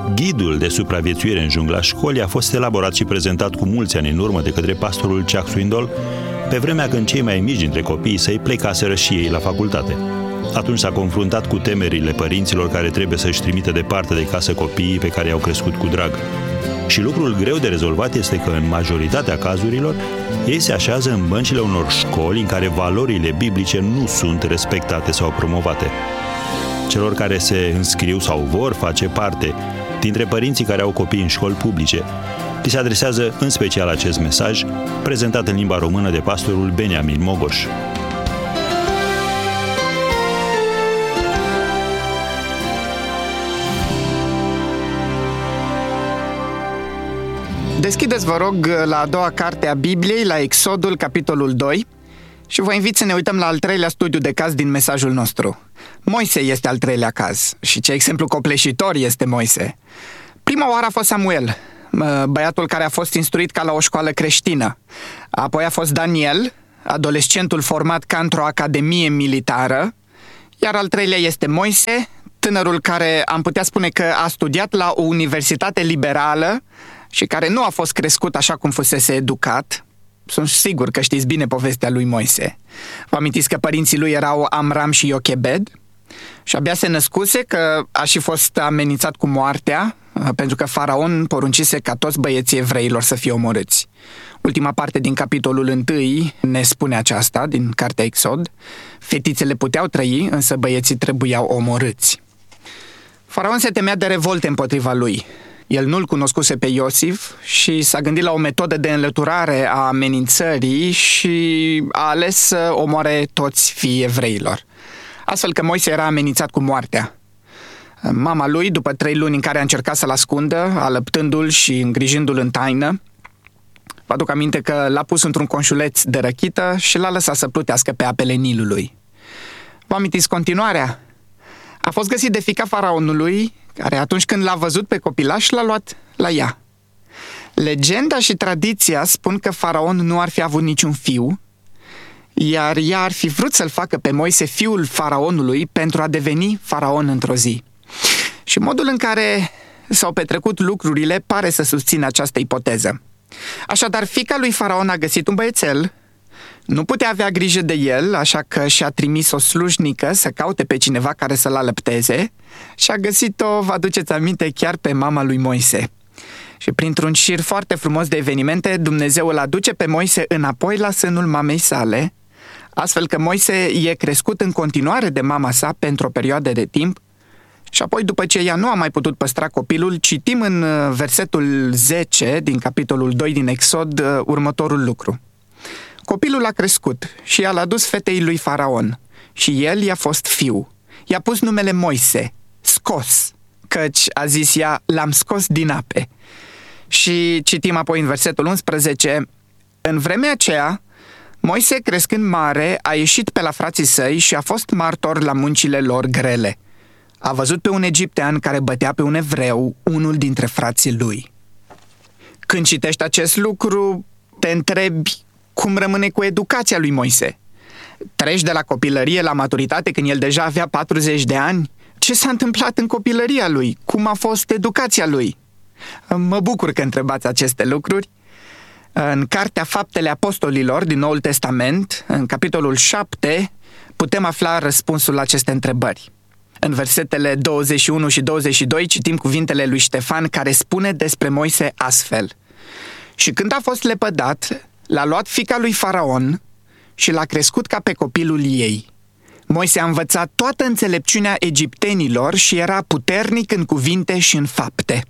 Ghidul de supraviețuire în jungla școlii a fost elaborat și prezentat cu mulți ani în urmă de către pastorul Chuck Swindoll, pe vremea când cei mai mici dintre copiii săi plecaseră și ei la facultate. Atunci s-a confruntat cu temerile părinților care trebuie să-și trimită departe de casă copiii pe care i-au crescut cu drag. Și lucrul greu de rezolvat este că, în majoritatea cazurilor, ei se așează în băncile unor școli în care valorile biblice nu sunt respectate sau promovate. Celor care se înscriu sau vor face parte dintre părinții care au copii în școli publice, li se adresează în special acest mesaj, prezentat în limba română de pastorul Beniamin Mogoș. Deschideți, vă rog, la a doua carte a Bibliei, la Exodul, capitolul 2, și vă invit să ne uităm la al treilea studiu de caz din mesajul nostru. Moise este al treilea caz și ce exemplu copleșitor este Moise. Prima oară a fost Samuel, băiatul care a fost instruit ca la o școală creștină. Apoi a fost Daniel, adolescentul format ca într-o academie militară. Iar al treilea este Moise, tânărul care am putea spune că a studiat la o universitate liberală și care nu a fost crescut așa cum fusese educat. Sunt sigur că știți bine povestea lui Moise. Vă amintiți că părinții lui erau Amram și Iochebed? Și abia se născuse că a și fost amenințat cu moartea, pentru că faraon poruncise ca toți băieții evreilor să fie omorâți. Ultima parte din capitolul 1 ne spune aceasta, din cartea Exod. Fetițele puteau trăi, însă băieții trebuiau omorâți. Faraon se temea de revolte împotriva lui. El nu-l cunoscuse pe Iosif și s-a gândit la o metodă de înlăturare a amenințării și a ales să omoare toți fiii evreilor. Astfel că Moise era amenințat cu moartea. Mama lui, după 3 luni în care a încercat să-l ascundă, alăptându-l și îngrijindu-l în taină, vă aduc aminte că l-a pus într-un conșuleț de răchită și l-a lăsat să plutească pe apele Nilului. Vă amintiți continuarea? A fost găsit de fiica faraonului, care atunci când l-a văzut pe copilaș l-a luat la ea. Legenda și tradiția spun că faraon nu ar fi avut niciun fiu, iar ea ar fi vrut să-l facă pe Moise fiul faraonului pentru a deveni faraon într-o zi. Și modul în care s-au petrecut lucrurile pare să susțină această ipoteză. Așadar, fiica lui faraon a găsit un băiețel, nu putea avea grijă de el, așa că și-a trimis o slujnică să caute pe cineva care să-l alăpteze și a găsit-o, vă aduceți aminte, chiar pe mama lui Moise. Și printr-un șir foarte frumos de evenimente, Dumnezeu îl aduce pe Moise înapoi la sânul mamei sale, astfel că Moise e crescut în continuare de mama sa pentru o perioadă de timp și apoi, după ce ea nu a mai putut păstra copilul, citim în versetul 10 din capitolul 2 din Exod următorul lucru. Copilul a crescut și i-a adus fetei lui Faraon și el i-a fost fiu. I-a pus numele Moise, scos, căci, a zis ea, l-am scos din ape. Și citim apoi în versetul 11, în vremea aceea, Moise, crescând mare, a ieșit pe la frații săi și a fost martor la muncile lor grele. A văzut pe un egiptean care bătea pe un evreu, unul dintre frații lui. Când citești acest lucru, te întrebi cum rămâne cu educația lui Moise. Treci de la copilărie la maturitate când el deja avea 40 de ani? Ce s-a întâmplat în copilăria lui? Cum a fost educația lui? Mă bucur că întrebați aceste lucruri. În Cartea Faptele Apostolilor din Noul Testament, în capitolul 7, putem afla răspunsul la aceste întrebări. În versetele 21 și 22 citim cuvintele lui Ștefan care spune despre Moise astfel. Și când a fost lepădat, l-a luat fiica lui Faraon și l-a crescut ca pe copilul ei. Moise a învățat toată înțelepciunea egiptenilor și era puternic în cuvinte și în fapte.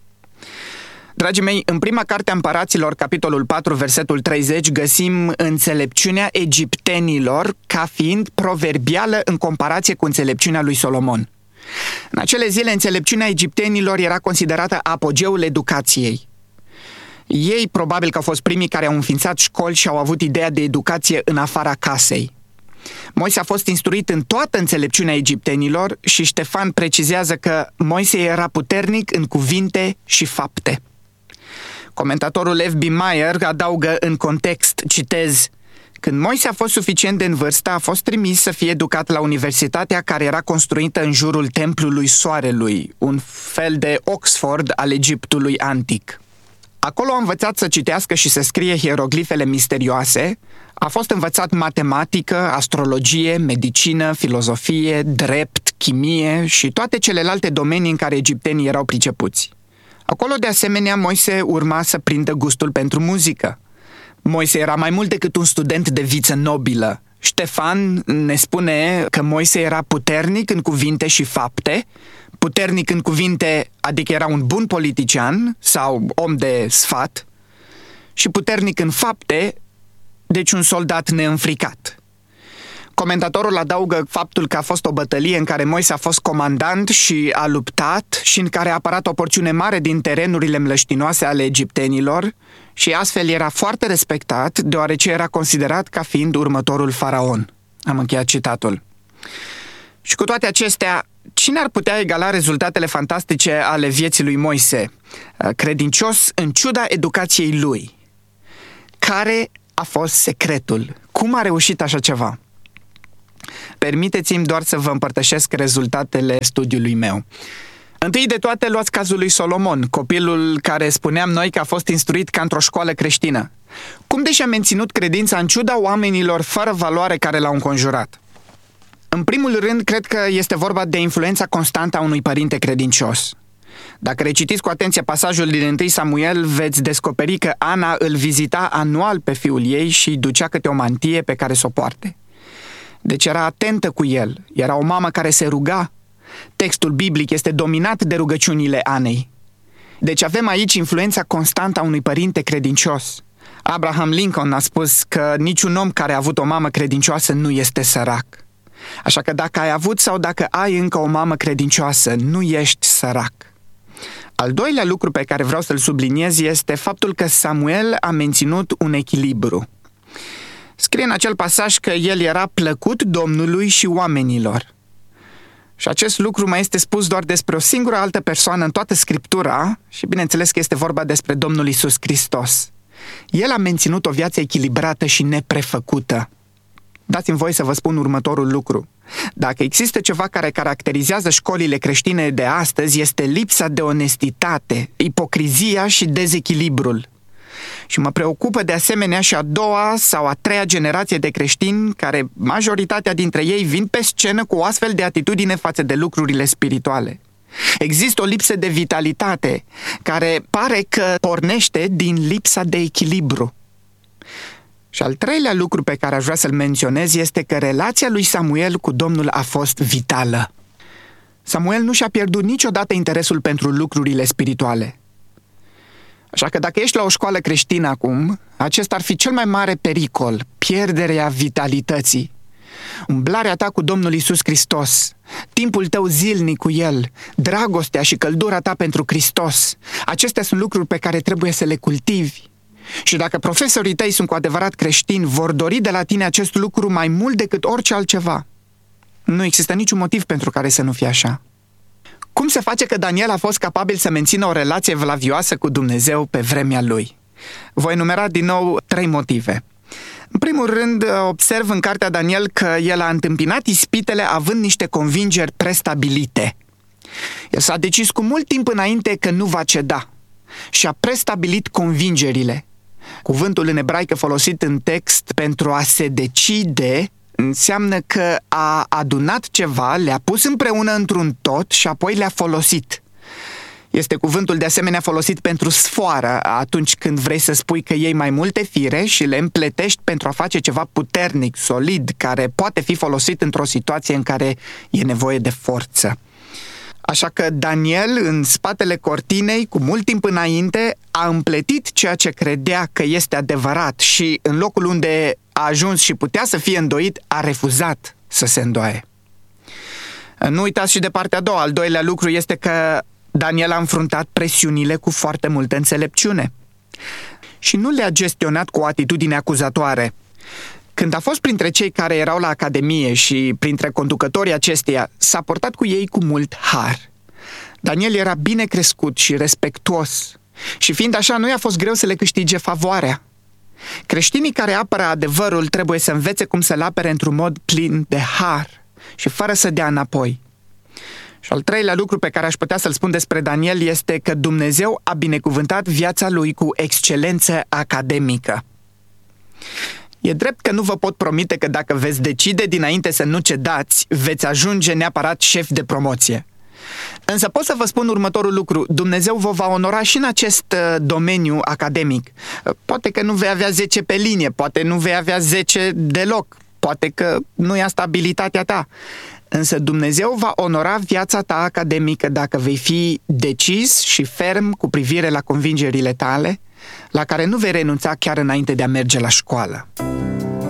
Dragii mei, în prima carte a Împăraților, capitolul 4, versetul 30, găsim înțelepciunea egiptenilor ca fiind proverbială în comparație cu înțelepciunea lui Solomon. În acele zile, înțelepciunea egiptenilor era considerată apogeul educației. Ei probabil că au fost primii care au înființat școli și au avut ideea de educație în afara casei. Moise a fost instruit în toată înțelepciunea egiptenilor și Ștefan precizează că Moise era puternic în cuvinte și fapte. Comentatorul F.B. Meyer adaugă în context, citez, Când Moise a fost suficient de în vârstă, a fost trimis să fie educat la universitatea care era construită în jurul templului Soarelui, un fel de Oxford al Egiptului antic. Acolo a învățat să citească și să scrie hieroglifele misterioase, a fost învățat matematică, astrologie, medicină, filozofie, drept, chimie și toate celelalte domenii în care egiptenii erau pricepuți. Acolo, de asemenea, Moise urma să prindă gustul pentru muzică. Moise era mai mult decât un student de viță nobilă. Ștefan ne spune că Moise era puternic în cuvinte și fapte, puternic în cuvinte, adică era un bun politician sau om de sfat, și puternic în fapte, deci un soldat neînfricat. Comentatorul adaugă faptul că a fost o bătălie în care Moise a fost comandant și a luptat și în care a apărat o porțiune mare din terenurile mlăștinoase ale egiptenilor și astfel era foarte respectat, deoarece era considerat ca fiind următorul faraon. Am încheiat citatul. Și cu toate acestea, cine ar putea egala rezultatele fantastice ale vieții lui Moise, credincios în ciuda educației lui? Care a fost secretul? Cum a reușit așa ceva? Permiteți-mi doar să vă împărtășesc rezultatele studiului meu. Întâi de toate, luați cazul lui Solomon, copilul care spuneam noi că a fost instruit ca într-o școală creștină. Cum deși a menținut credința în ciuda oamenilor fără valoare care l-au înconjurat? În primul rând, cred că este vorba de influența constantă a unui părinte credincios. Dacă recitiți cu atenție pasajul din 1 Samuel, veți descoperi că Ana îl vizita anual pe fiul ei și îi ducea câte o mantie pe care să o poarte. Deci era atentă cu el, era o mamă care se ruga. Textul biblic este dominat de rugăciunile Anei. Deci avem aici influența constantă a unui părinte credincios. Abraham Lincoln a spus că niciun om care a avut o mamă credincioasă nu este sărac. Așa că dacă ai avut sau dacă ai încă o mamă credincioasă, nu ești sărac. Al doilea lucru pe care vreau să-l subliniez este faptul că Samuel a menținut un echilibru. Scrie în acel pasaj că el era plăcut Domnului și oamenilor. Și acest lucru mai este spus doar despre o singură altă persoană în toată Scriptura și bineînțeles că este vorba despre Domnul Iisus Hristos. El a menținut o viață echilibrată și neprefăcută. Dați-mi voie să vă spun următorul lucru. Dacă există ceva care caracterizează școlile creștine de astăzi, este lipsa de onestitate, ipocrizia și dezechilibrul. Și mă preocupă de asemenea și a doua sau a treia generație de creștini care majoritatea dintre ei vin pe scenă cu o astfel de atitudine față de lucrurile spirituale. Există o lipsă de vitalitate care pare că pornește din lipsa de echilibru. Și al treilea lucru pe care aș vrea să-l menționez este că relația lui Samuel cu Domnul a fost vitală. Samuel nu și-a pierdut niciodată interesul pentru lucrurile spirituale. Așa că dacă ești la o școală creștină acum, acesta ar fi cel mai mare pericol, pierderea vitalității. Umblarea ta cu Domnul Iisus Hristos, timpul tău zilnic cu El, dragostea și căldura ta pentru Hristos, acestea sunt lucruri pe care trebuie să le cultivi. Și dacă profesorii tăi sunt cu adevărat creștini, vor dori de la tine acest lucru mai mult decât orice altceva. Nu există niciun motiv pentru care să nu fie așa. Cum se face că Daniel a fost capabil să mențină o relație evlavioasă cu Dumnezeu pe vremea lui? Voi enumera din nou 3 motive. În primul rând, observ în cartea Daniel că el a întâmpinat ispitele având niște convingeri prestabilite. El s-a decis cu mult timp înainte că nu va ceda și a prestabilit convingerile. Cuvântul în ebraică folosit în text pentru a se decide înseamnă că a adunat ceva, le-a pus împreună într-un tot și apoi le-a folosit. Este cuvântul de asemenea folosit pentru sfoară, atunci când vrei să spui că iei mai multe fire și le împletești pentru a face ceva puternic, solid, care poate fi folosit într-o situație în care e nevoie de forță. Așa că Daniel, în spatele cortinei, cu mult timp înainte, a împletit ceea ce credea că este adevărat și în locul unde a ajuns și putea să fie îndoit, a refuzat să se îndoaie. Nu uitați și de partea a doua. Al doilea lucru este că Daniel a înfruntat presiunile cu foarte multă înțelepciune și nu le-a gestionat cu o atitudine acuzatoare. Când a fost printre cei care erau la academie și printre conducătorii acesteia, s-a portat cu ei cu mult har. Daniel era bine crescut și respectuos și fiind așa, nu i-a fost greu să le câștige favoarea. Creștinii care apără adevărul trebuie să învețe cum să-l apere într-un mod plin de har și fără să dea înapoi. Și al treilea lucru pe care aș putea să-l spun despre Daniel este că Dumnezeu a binecuvântat viața lui cu excelență academică. E drept că nu vă pot promite că dacă veți decide dinainte să nu cedați, veți ajunge neapărat șef de promoție. Însă pot să vă spun următorul lucru: Dumnezeu vă va onora și în acest domeniu academic. Poate că nu vei avea 10 pe linie, poate nu vei avea 10 deloc, poate că nu e asta abilitatea ta. Însă Dumnezeu va onora viața ta academică dacă vei fi decis și ferm cu privire la convingerile tale, la care nu vei renunța chiar înainte de a merge la școală.